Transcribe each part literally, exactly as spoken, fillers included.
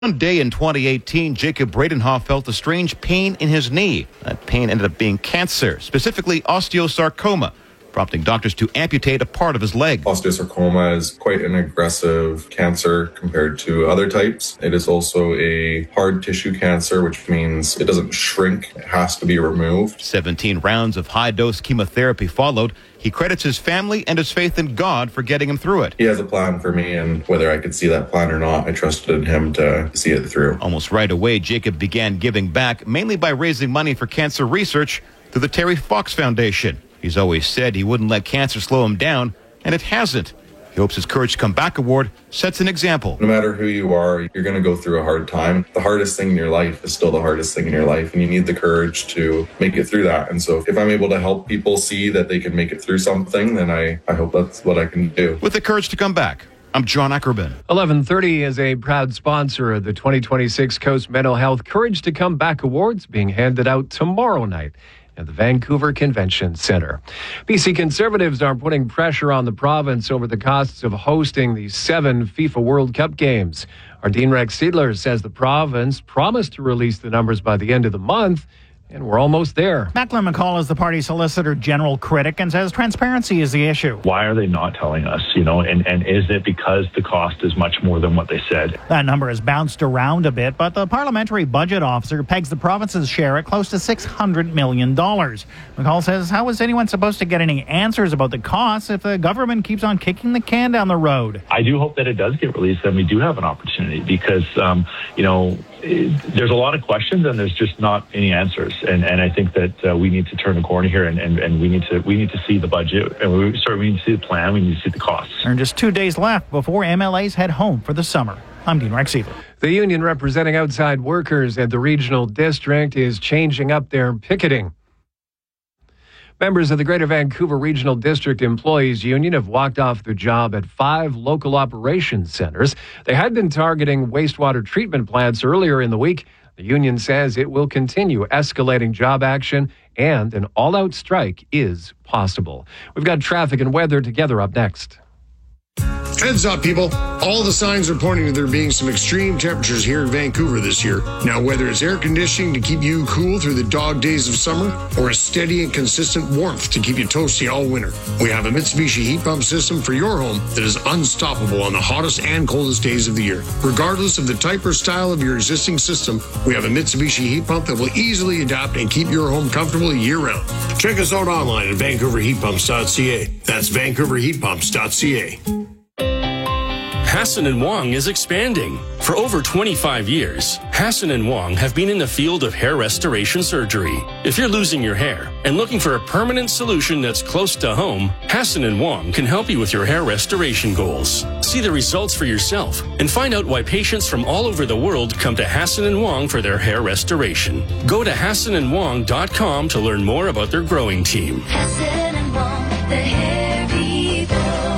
One day in twenty eighteen, Jacob Bradenhoff felt a strange pain in his knee. That pain ended up being cancer, specifically osteosarcoma, prompting doctors to amputate a part of his leg. Osteosarcoma is quite an aggressive cancer compared to other types. It is also a hard tissue cancer, which means it doesn't shrink. It has to be removed. seventeen rounds of high-dose chemotherapy followed. He credits his family and his faith in God for getting him through it. He has a plan for me, and whether I could see that plan or not, I trusted in him to see it through. Almost right away, Jacob began giving back, mainly by raising money for cancer research through the Terry Fox Foundation. He's always said he wouldn't let cancer slow him down, and it hasn't. He hopes his Courage to Come Back award sets an example. No matter who you are, you're going to go through a hard time. The hardest thing in your life is still the hardest thing in your life, and you need the courage to make it through that. And so if I'm able to help people see that they can make it through something, then I, I hope that's what I can do. With the Courage to Come Back, I'm John Ackerman. eleven thirty is a proud sponsor of the twenty twenty-six Coast Mental Health Courage to Come Back Awards, being handed out tomorrow night at the Vancouver Convention Centre. B C Conservatives are putting pressure on the province over the costs of hosting the seven FIFA World Cup games. Our Dean Rex Seidler says the province promised to release the numbers by the end of the month, and we're almost there. Macklin McCall is the party's Solicitor General critic and says transparency is the issue. Why are they not telling us, you know, and, and is it because the cost is much more than what they said? That number has bounced around a bit, but the parliamentary budget officer pegs the province's share at close to six hundred million dollars. McCall says, how is anyone supposed to get any answers about the costs if the government keeps on kicking the can down the road? I do hope that it does get released and we do have an opportunity because, um, you know, it, there's a lot of questions and there's just not any answers. And, and I think that uh, we need to turn the corner here, and, and, and we need to we need to see the budget, and we sorry, we need to see the plan, we need to see the costs. There are just two days left before M L As head home for the summer. I'm Dean Rex Seidler. The union representing outside workers at the regional district is changing up their picketing. Members of the Greater Vancouver Regional District Employees Union have walked off the job at five local operations centers. They had been targeting wastewater treatment plants earlier in the week. The union says it will continue escalating job action, and an all-out strike is possible. We've got traffic and weather together up next. Heads up, people. All the signs are pointing to there being some extreme temperatures here in Vancouver this year. Now, whether it's air conditioning to keep you cool through the dog days of summer or a steady and consistent warmth to keep you toasty all winter, we have a Mitsubishi heat pump system for your home that is unstoppable on the hottest and coldest days of the year. Regardless of the type or style of your existing system, we have a Mitsubishi heat pump that will easily adapt and keep your home comfortable year-round. Check us out online at vancouver heat pumps dot c a. That's vancouver heat pumps dot c a. Hassan and Wong is expanding. For over twenty-five years, Hassan and Wong have been in the field of hair restoration surgery. If you're losing your hair and looking for a permanent solution that's close to home, Hassan and Wong can help you with your hair restoration goals. See the results for yourself and find out why patients from all over the world come to Hassan and Wong for their hair restoration. Go to hassan and wong dot com to learn more about their growing team. Hassan and Wong, the hair people.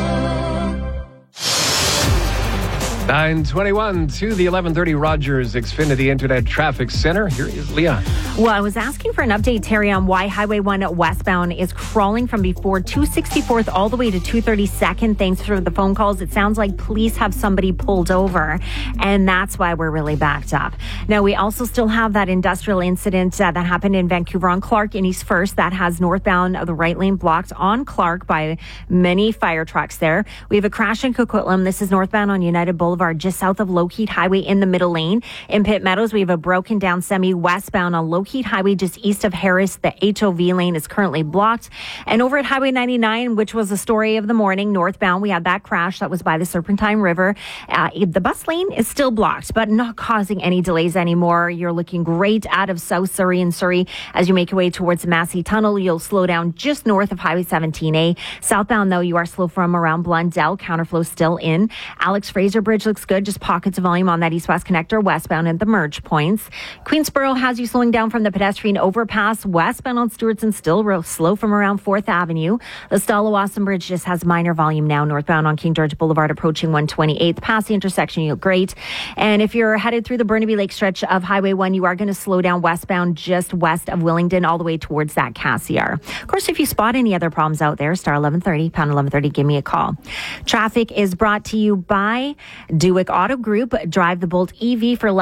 nine twenty-one to the eleven thirty Rogers Xfinity Internet Traffic Center. Here is Leah. Well, I was asking for an update, Terry, on why Highway one westbound is crawling from before two sixty-fourth all the way to two thirty-second. Thanks for the phone calls. It sounds like police have somebody pulled over, and that's why we're really backed up. Now, we also still have that industrial incident uh, that happened in Vancouver on Clark in East First that has northbound of the right lane blocked on Clark by many fire trucks there. We have a crash in Coquitlam. This is northbound on United Boulevard, just south of Lougheed Highway in the middle lane. In Pitt Meadows, we have a broken down semi westbound on Lougheed Highway just east of Harris. The H O V lane is currently blocked. And over at Highway ninety-nine, which was the story of the morning, northbound, we had that crash that was by the Serpentine River. Uh, the bus lane is still blocked, but not causing any delays anymore. You're looking great out of South Surrey and Surrey. As you make your way towards the Massey Tunnel, you'll slow down just north of Highway seventeen A. Southbound, though, you are slow from around Blundell. Counterflow still in. Alex Fraser Bridge looks good. Just pockets of volume on that east-west connector westbound at the merge points. Queensboro has you slowing down from the pedestrian overpass westbound on Stewardson, still real slow from around fourth Avenue. The Stala-Wasson Bridge just has minor volume now northbound on King George Boulevard approaching one twenty-eighth. Past the intersection, you look great. And if you're headed through the Burnaby Lake stretch of Highway one, you are going to slow down westbound just west of Willingdon all the way towards that Cassiar. Of course, if you spot any other problems out there, star eleven thirty, pound eleven thirty, give me a call. Traffic is brought to you by Duick Auto Group, drive the Bolt E V for